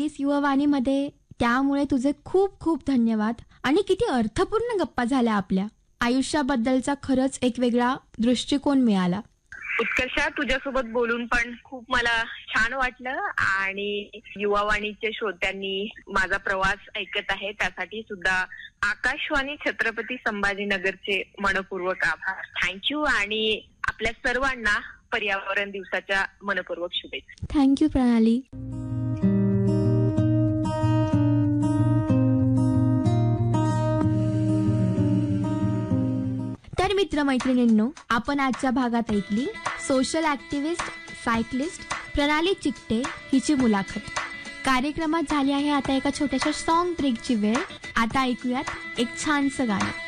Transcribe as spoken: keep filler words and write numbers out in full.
आलीस युवावाणीमध्ये त्यामुळे तुझे खूप खूप धन्यवाद. आणि किती अर्थपूर्ण गप्पा झाल्या आपल्या. आयुष्याबद्दलचा खरंच एक वेगळा दृष्टिकोन मिळाला. उत्कर्षा, तुझ्यासोबत बोलून पण खूप मला छान वाटलं आणि युवावाणीच्या श्रोत्यांनी माझा प्रवास ऐकत आहे त्यासाठी सुद्धा आकाशवाणी छत्रपती संभाजीनगरचे मनपूर्वक आभार. थँक्यू. आणि आपल्या सर्वांना पर्यावरण दिवसाच्या मनपूर्वक शुभेच्छा. थँक्यू प्रणाली. तर मित्रमैत्रिणींनो, आपण आजच्या भागात ऐकली सोशल ऍक्टिव्हिस्ट सायक्लिस्ट प्रणाली चिकटे हिची मुलाखत. कार्यक्रमात झाली आहे आता एका छोट्याशा सॉन्ग ब्रेकची वेळ. आता ऐकूयात एक छानसं गाणं.